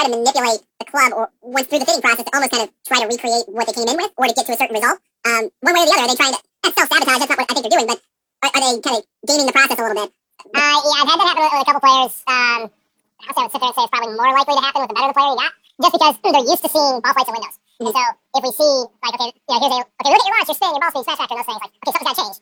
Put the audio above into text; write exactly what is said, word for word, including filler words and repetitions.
try to manipulate the club or once through the fitting process to almost kind of try to recreate what they came in with or to get to a certain result? Um, one way or the other, are they trying to, that's self-sabotage, that's not what I think they're doing, but are, are they kind of gaming the process a little bit? Uh, yeah, I've had that happen with, with a couple players. Um, I would sit there and say it's probably more likely to happen with the better the player you got, just because they're used to seeing ball flights and windows. Mm-hmm. And so if we see, like, okay, you know, here's a, okay, look at your launch, your spin, your ball speed, smash factor, and those things, like, okay, something's got to change.